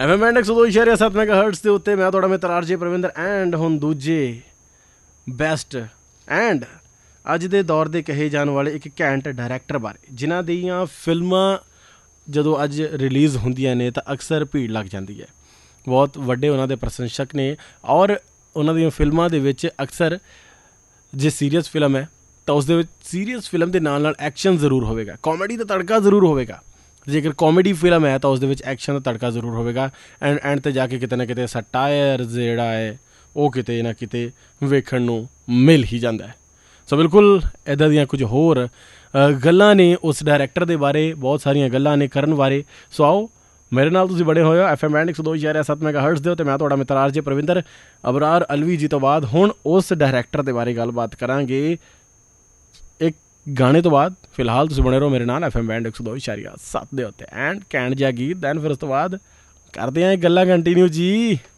FM 102.7 ਮੈਗਾਹਰਟਜ਼ ਦੇ ਉੱਤੇ ਮੈਂ ਤੁਹਾਡਾ ਮਿੱਤਰ RJ ਪ੍ਰਵਿੰਦਰ ਐਂਡ ਹੁਣ ਦੂਜੇ ਬੈਸਟ ਐਂਡ ਅੱਜ ਦੇ ਦੌਰ ਦੇ ਕਹੇ ਜਾਣ ਵਾਲੇ ਇੱਕ ਘੈਂਟ ਡਾਇਰੈਕਟਰ ਬਾਰੇ, ਜਿਨ੍ਹਾਂ ਦੀਆਂ ਫਿਲਮਾਂ ਜਦੋਂ ਅੱਜ ਰਿਲੀਜ਼ ਹੁੰਦੀਆਂ ਨੇ ਤਾਂ ਅਕਸਰ ਭੀੜ ਲੱਗ ਜਾਂਦੀ ਹੈ। ਬਹੁਤ ਵੱਡੇ ਉਹਨਾਂ ਦੇ ਪ੍ਰਸ਼ੰਸਕ ਨੇ ਔਰ ਉਹਨਾਂ ਦੀਆਂ ਫਿਲਮਾਂ ਦੇ ਵਿੱਚ ਅਕਸਰ ਜੇ ਸੀਰੀਅਸ ਫਿਲਮ ਹੈ ਤਾਂ ਉਸ ਦੇ ਵਿੱਚ ਸੀਰੀਅਸ ਫਿਲਮ ਦੇ ਨਾਲ ਨਾਲ ਐਕਸ਼ਨ ਜ਼ਰੂਰ ਹੋਵੇਗਾ, ਕਾਮੇਡੀ ਦਾ ਤੜਕਾ ਜ਼ਰੂਰ ਹੋਵੇਗਾ। ਜੇਕਰ ਕਾਮੇਡੀ ਫਿਲਮ ਹੈ ਤਾਂ ਉਸ ਦੇ ਵਿੱਚ ਐਕਸ਼ਨ ਦਾ ਤੜਕਾ ਜ਼ਰੂਰ ਹੋਵੇਗਾ ਐਂਡ 'ਤੇ ਜਾ ਕੇ ਕਿਤੇ ਨਾ ਕਿਤੇ ਸਟਾਇਰ ਜਿਹੜਾ ਹੈ ਉਹ ਕਿਤੇ ਨਾ ਕਿਤੇ ਵੇਖਣ ਨੂੰ ਮਿਲ ਹੀ ਜਾਂਦਾ ਹੈ। ਸੋ ਬਿਲਕੁਲ ਇੱਦਾਂ ਦੀਆਂ ਕੁਝ ਹੋਰ ਗੱਲਾਂ ਨੇ ਉਸ ਡਾਇਰੈਕਟਰ ਦੇ ਬਾਰੇ, ਬਹੁਤ ਸਾਰੀਆਂ ਗੱਲਾਂ ਨੇ ਕਰਨ ਬਾਰੇ। ਸੋ ਆਓ ਮੇਰੇ ਨਾਲ ਤੁਸੀਂ ਬੜੇ ਹੋਏ ਹੋ FM 102.7 ਮੈਗਾਹਰਟਜ਼ ਦੇ ਉੱਤੇ। ਮੈਂ ਤੁਹਾਡਾ ਮਿੱਤਰ RJ ਪ੍ਰਵਿੰਦਰ। ਅਬਰਾਰ ਅਲਵੀ ਜੀ ਤੋਂ ਬਾਅਦ ਹੁਣ ਉਸ ਡਾਇਰੈਕਟਰ ਦੇ ਬਾਰੇ ਗੱਲਬਾਤ ਕਰਾਂਗੇ ਇੱਕ ਗਾਣੇ ਤੋਂ ਬਾਅਦ। ਫਿਲਹਾਲ ਤੁਸੀਂ ਬਣੇ ਰਹੋ ਮੇਰੇ ਨਾਲ FM 102.7 ਦੇ ਉੱਤੇ ਐਂਡ ਘੈਂਟ ਜਿਹਾ ਗੀਤ। ਦੈਨ ਫਿਰ ਉਸ ਤੋਂ ਬਾਅਦ ਕਰਦੇ ਹਾਂ ਇਹ ਗੱਲਾਂ ਕੰਟੀਨਿਊ ਜੀ।